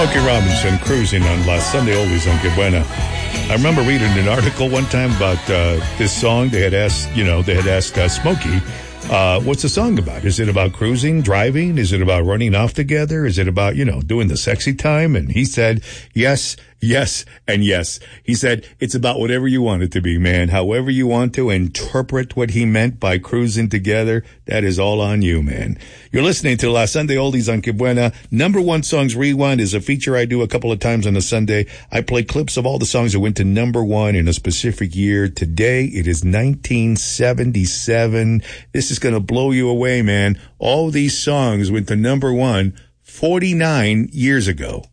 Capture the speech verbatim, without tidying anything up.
Smokey Robinson cruising on La Sunday Oldies on Que Buena. I remember reading an article one time about uh, this song. They had asked, you know, they had asked uh, Smokey, uh, what's the song about? Is it about cruising, driving? Is it about running off together? Is it about, you know, doing the sexy time? And he said, yes, yes, and yes. He said, it's about whatever you want it to be, man. However you want to interpret what he meant by cruising together, that is all on you, man. You're listening to La Sunday Oldies on Que Buena. Number One Songs Rewind is a feature I do a couple of times on a Sunday. I play clips of all the songs that went to number one in a specific year. Today, it is nineteen seventy-seven. This is going to blow you away, man. All these songs went to number one forty-nine years ago.